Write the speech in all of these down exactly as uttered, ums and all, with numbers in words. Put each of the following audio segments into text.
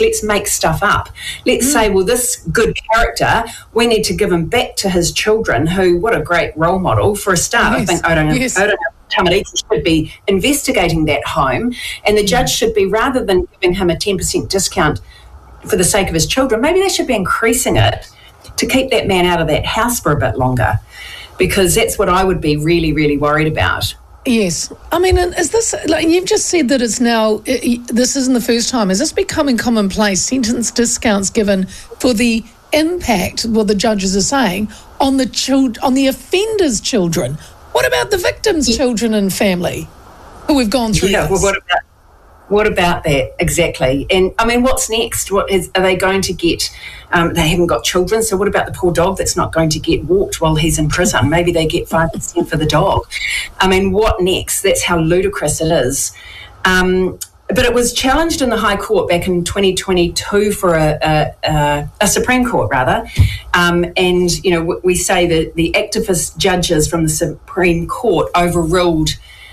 let's make stuff up. Let's mm. say, well, this good character, we need to give him back to his children, who, what a great role model. For a start, yes. I think Odo yes. Tamariki should be investigating that home, and the judge should be, rather than giving him a ten percent discount for the sake of his children, maybe they should be increasing it to keep that man out of that house for a bit longer, because that's what I would be really, really worried about. Yes. I mean, is this, like you've just said that it's now, it, this isn't the first time. Is this becoming commonplace, sentence discounts given for the impact, what the judges are saying, on the child, on the offender's children? What about the victim's yeah. children and family who we've gone through yeah, this? Well, what about, what about that exactly? And, I mean, what's next? What is, are they going to get, um, they haven't got children, so what about the poor dog that's not going to get walked while he's in prison? Maybe they get five percent for the dog. I mean, what next? That's how ludicrous it is. Um, but it was challenged in the High Court back in twenty twenty-two for a, a, a, a Supreme Court, rather. Um, and, you know, we say that the activist judges from the Supreme Court overruled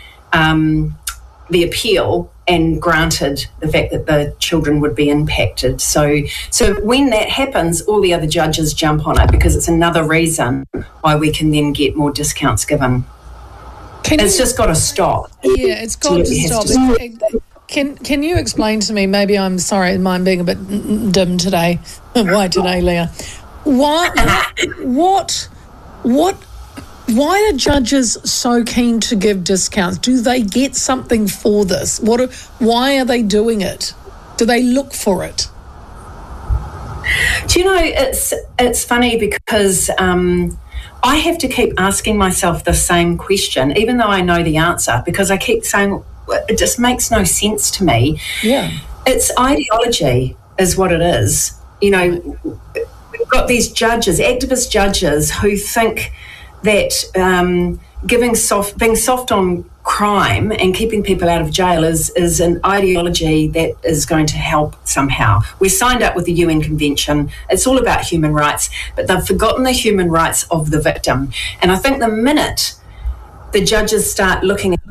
um, the appeal and granted the fact that the children would be impacted. So so when that happens, all the other judges jump on it, because it's another reason why we can then get more discounts given. Can it's you, just got to stop. Yeah, it's got to stop. To stop. Can can you explain to me, maybe I'm sorry, mine being a bit dim today. Why today, Leah? Why, what, what, why are judges so keen to give discounts? Do they get something for this? What? Are, why are they doing it? Do they look for it? Do you know, it's it's funny because um, I have to keep asking myself the same question, even though I know the answer, because I keep saying, it just makes no sense to me. Yeah. It's ideology is what it is. You know, we've got these judges, activist judges, who think that um, giving soft, being soft on crime and keeping people out of jail is, is an ideology that is going to help somehow. We signed up with the U N Convention. It's all about human rights, but they've forgotten the human rights of the victim. And I think the minute the judges start looking at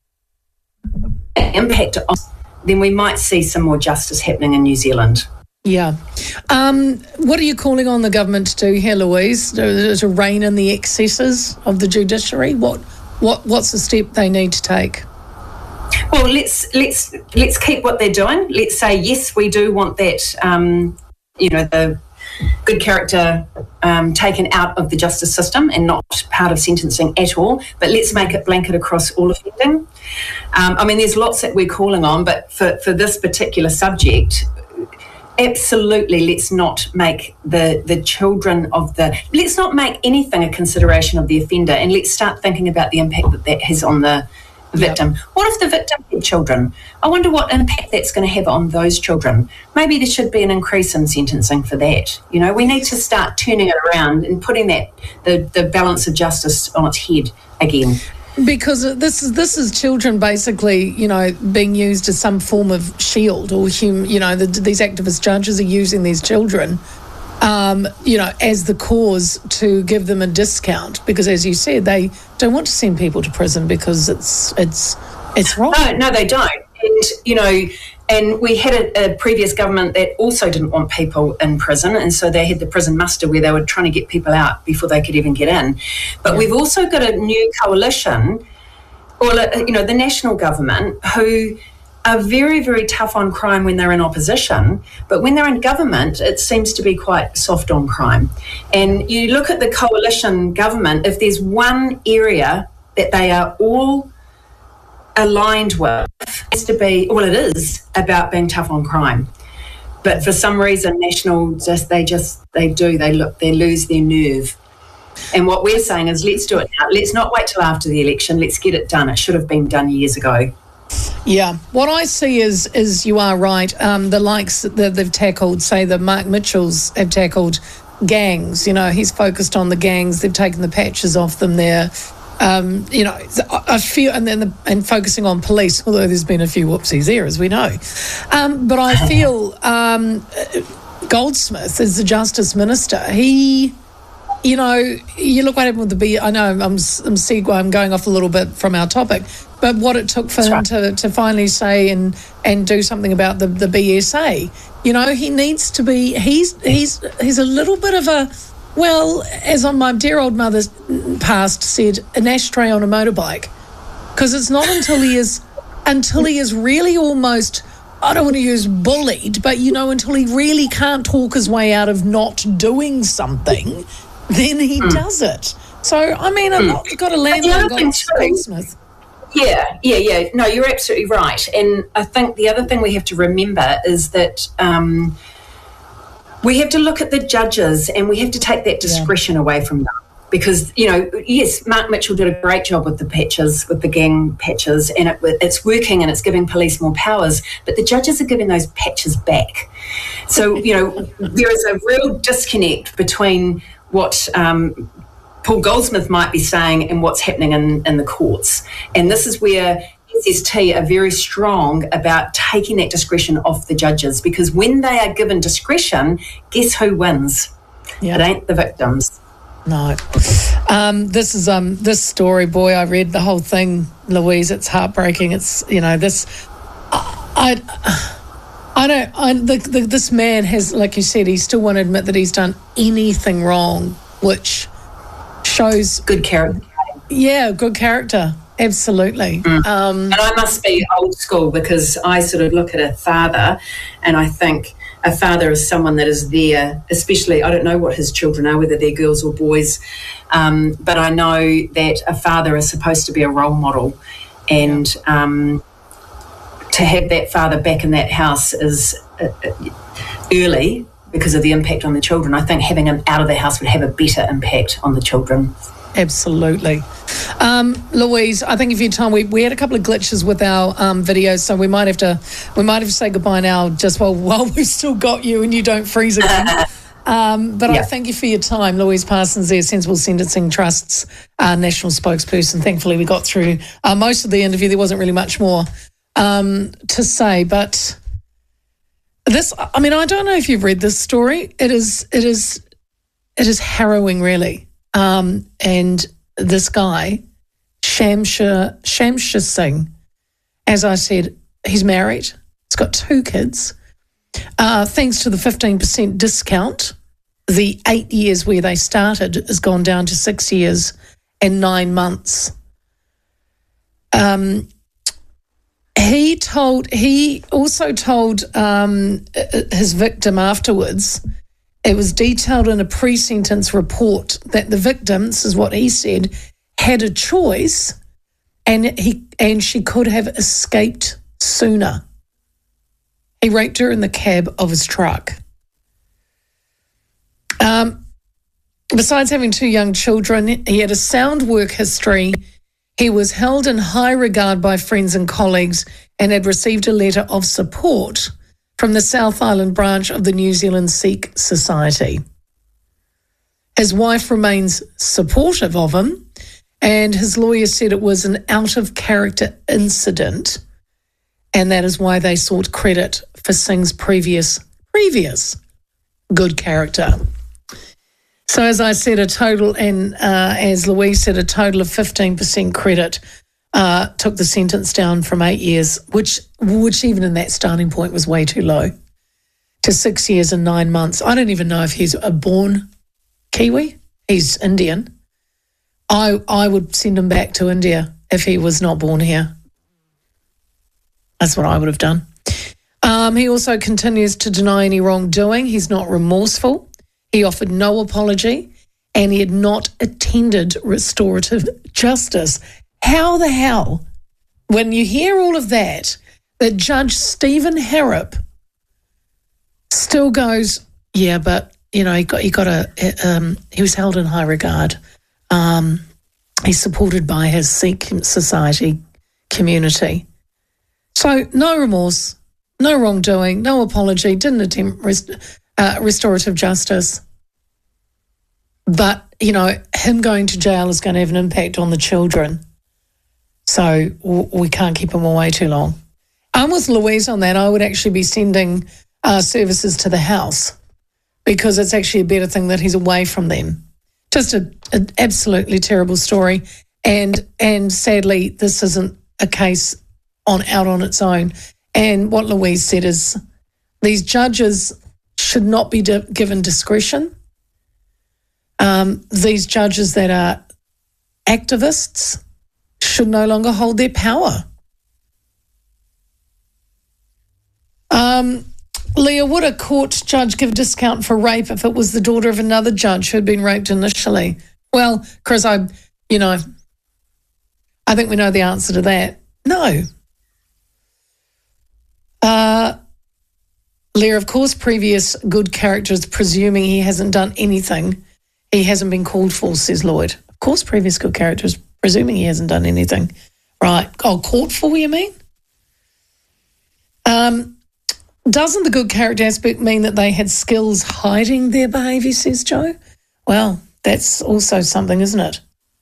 the impact on, then we might see some more justice happening in New Zealand. Yeah. Um, what are you calling on the government to do here, Louise? To, to rein in the excesses of the judiciary? What, what, what's the step they need to take? Well, let's let's let's keep what they're doing. Let's say yes, we do want that. Um, you know, the good character um, taken out of the justice system and not part of sentencing at all. But let's make it blanket across all offending. Um, I mean, there's lots that we're calling on, but for for this particular subject, absolutely, let's not make the, the children of the, let's not make anything a consideration of the offender, and let's start thinking about the impact that that has on the victim. Yep. What if the victim had children? I wonder what impact that's going to have on those children. Maybe there should be an increase in sentencing for that. You know, we need to start turning it around and putting that the, the balance of justice on its head again. Because this is this is children basically, you know, being used as some form of shield, or hum, you know, the, these activist judges are using these children, um, you know, as the cause to give them a discount. Because, as you said, they don't want to send people to prison because it's it's it's wrong. No, no, they don't. And you know, and we had a, a previous government that also didn't want people in prison, and so they had the prison muster where they were trying to get people out before they could even get in. But yeah. We've also got a new coalition, or you know, the national government, who are very, very tough on crime when they're in opposition, but when they're in government, it seems to be quite soft on crime. And you look at the coalition government, if there's one area that they are all aligned with, has to be, well, it is about being tough on crime. But for some reason, National just they just they do they look they lose their nerve. And what we're saying is, let's do it now. Let's not wait till after the election. Let's get it done. It should have been done years ago. Yeah, what I see is is you are right. Um, the likes that they've tackled, say the Mark Mitchells have tackled gangs. You know, he's focused on the gangs. They've taken the patches off them there. Um, you know, I feel, and then the, and focusing on police, although there's been a few whoopsies there, as we know. Um, but I feel um, Goldsmith is the Justice Minister. He, you know, you look what happened with the B. I know I'm I'm, segue, I'm going off a little bit from our topic, but what it took for That's him right. to, to finally say and and do something about the, the B S A. You know, he needs to be, he's, he's, he's a little bit of a, well, as on my dear old mother's past said, an ashtray on a motorbike. Because it's not until he is, until he is really almost, I don't want to use bullied, but, you know, until he really can't talk his way out of not doing something, then he mm. does it. So, I mean, mm. I've got a landline guy, Goldsmith. Yeah, yeah, yeah. No, you're absolutely right. And I think the other thing we have to remember is that um, we have to look at the judges and we have to take that discretion yeah. away from them. Because, you know, yes, Mark Mitchell did a great job with the patches, with the gang patches, and it, it's working and it's giving police more powers, but the judges are giving those patches back. So, you know, there is a real disconnect between what um, Paul Goldsmith might be saying and what's happening in, in the courts. And this is where S S T are very strong about taking that discretion off the judges, because when they are given discretion, guess who wins? Yep. It ain't the victims. No. Um, this is um this story, boy, I read the whole thing, Louise. It's heartbreaking. It's, you know, this, I, I, I don't, I, the, the, this man has, like you said, he still won't admit that he's done anything wrong, which shows... Good character. Yeah, good character. Absolutely. Mm. Um, and I must be old school, because I sort of look at a father and I think... A father is someone that is there, especially, I don't know what his children are, whether they're girls or boys, um, but I know that a father is supposed to be a role model, and um, to have that father back in that house is uh, early because of the impact on the children. I think having him out of the house would have a better impact on the children. Absolutely. Um, Louise, I think if you time, we, we had a couple of glitches with our um, videos, so we might have to we might have to say goodbye now, just while, while we've still got you and you don't freeze again. Um, but yeah. I thank you for your time. Louise Parsons there, Sensible Sentencing Trust's uh, national spokesperson. Thankfully, we got through uh, most of the interview. There wasn't really much more um, to say, but this, I mean, I don't know if you've read this story. It is, it is, it is harrowing, really. Um, and this guy, Shamshir, Shamshir Singh, as I said, he's married. He's got two kids. Uh, thanks to the fifteen percent discount, the eight years where they started has gone down to six years and nine months. Um, he told, he also told um, his victim afterwards. It was detailed in a pre-sentence report that the victim, this is what he said, had a choice, and he and she could have escaped sooner. He raped her in the cab of his truck. Um, besides having two young children, he had a sound work history. He was held in high regard by friends and colleagues and had received a letter of support from the South Island branch of the New Zealand Sikh Society. His wife remains supportive of him, and his lawyer said it was an out-of-character incident, and that is why they sought credit for Singh's previous, previous good character. So as I said, a total, and uh, as Louise said, a total of fifteen percent credit Uh, took the sentence down from eight years, which which even in that starting point was way too low, to six years and nine months. I don't even know if he's a born Kiwi. He's Indian. I I would send him back to India if he was not born here. That's what I would have done. Um, he also continues to deny any wrongdoing. He's not remorseful. He offered no apology, and he had not attended restorative justice. How the hell, when you hear all of that, that Judge Stephen Harrop still goes, yeah, but, you know, he got, he got a, um, he was held in high regard. Um, he's supported by his Sikh society community. So no remorse, no wrongdoing, no apology, didn't attempt rest, uh, restorative justice. But, you know, him going to jail is going to have an impact on the children. So we can't keep him away too long. I'm with Louise on that. I would actually be sending uh, services to the house, because it's actually a better thing that he's away from them. Just an absolutely terrible story. And and sadly, this isn't a case on out on its own. And what Louise said is These judges should not be di- given discretion. Um, these judges that are activists should no longer hold their power. Um, Leah, would a court judge give a discount for rape if it was the daughter of another judge who had been raped initially? Well, Chris, I, you know, I think we know the answer to that. No. Uh, Leah, of course, previous good characters, presuming he hasn't done anything, he hasn't been called for, says Lloyd. Of course, previous good characters, presuming he hasn't done anything. Right. Oh, caught for, you mean? Um, doesn't the good character aspect mean that they had skills hiding their behaviour, says Joe? Well, that's also something, isn't it?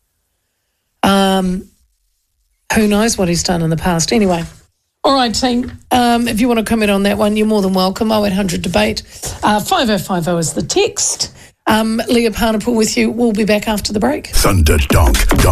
Um, who knows what he's done in the past. Anyway. All right, team, um, if you want to comment on that one, you're more than welcome. oh eight hundred debate. Uh, five oh five oh is the text. Um, Leah Parnapul with you. We'll be back after the break. Thunder Donk Donk.